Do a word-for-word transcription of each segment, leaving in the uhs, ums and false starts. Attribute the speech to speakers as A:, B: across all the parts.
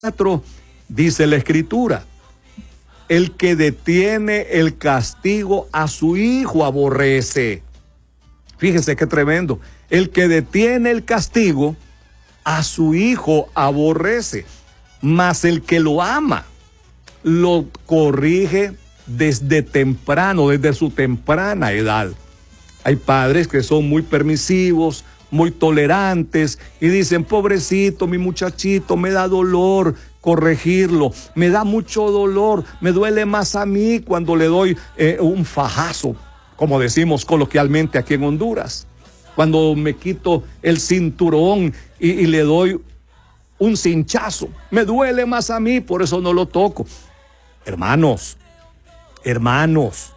A: cuatro, dice la Escritura: el que detiene el castigo a su hijo aborrece. Fíjese qué tremendo. El que detiene el castigo a su hijo aborrece, mas el que lo ama lo corrige desde temprano, desde su temprana edad. Hay padres que son muy permisivos, muy tolerantes y dicen: pobrecito, mi muchachito, me da dolor corregirlo, me da mucho dolor, me duele más a mí cuando le doy eh, un fajazo, como decimos coloquialmente aquí en Honduras, cuando me quito el cinturón y, y le doy un cinchazo, me duele más a mí, por eso no lo toco. Hermanos, hermanos,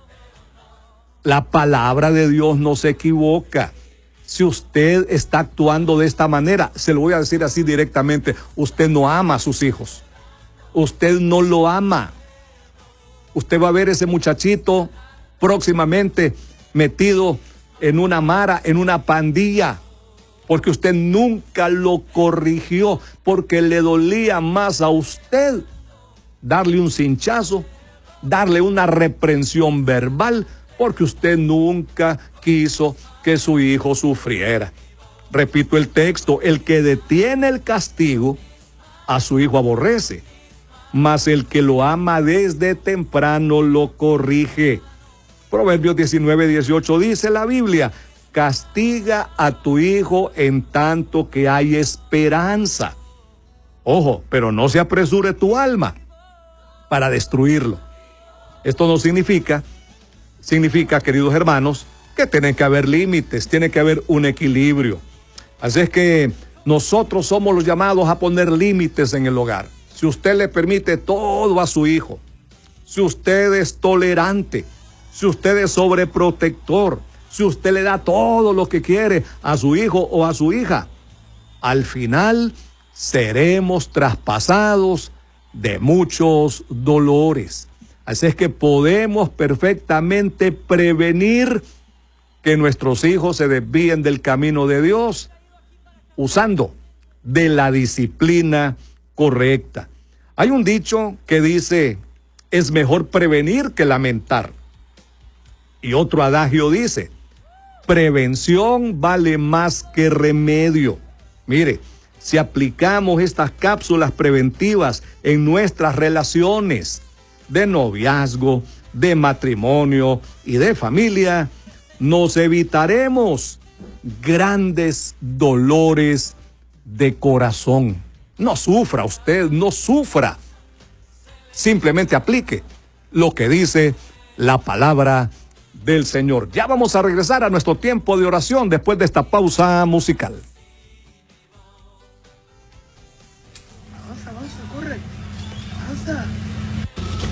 A: la palabra de Dios no se equivoca. Si usted está actuando de esta manera, se lo voy a decir así directamente: usted no ama a sus hijos. Usted no lo ama. Usted va a ver ese muchachito próximamente metido en una mara, en una pandilla, porque usted nunca lo corrigió, porque le dolía más a usted darle un cinchazo, darle una reprensión verbal, porque usted nunca quiso que su hijo sufriera. Repito el texto: el que detiene el castigo a su hijo aborrece, mas el que lo ama desde temprano lo corrige. Proverbios diecinueve dieciocho dice la Biblia: castiga a tu hijo en tanto que hay esperanza. Ojo, pero no se apresure tu alma para destruirlo. Esto no significa, significa, queridos hermanos, que tiene que haber límites, tiene que haber un equilibrio. Así es que nosotros somos los llamados a poner límites en el hogar. Si usted le permite todo a su hijo, si usted es tolerante, si usted es sobreprotector, si usted le da todo lo que quiere a su hijo o a su hija, al final seremos traspasados de muchos dolores. Así es que podemos perfectamente prevenir que nuestros hijos se desvíen del camino de Dios usando de la disciplina correcta. Hay un dicho que dice: es mejor prevenir que lamentar. Y otro adagio dice: prevención vale más que remedio. Mire, si aplicamos estas cápsulas preventivas en nuestras relaciones de noviazgo, de matrimonio y de familia, nos evitaremos grandes dolores de corazón. No sufra usted, no sufra. Simplemente aplique lo que dice la palabra del Señor. Ya vamos a regresar a nuestro tiempo de oración después de esta pausa musical.
B: Avanza, avanza, corre. Avanza.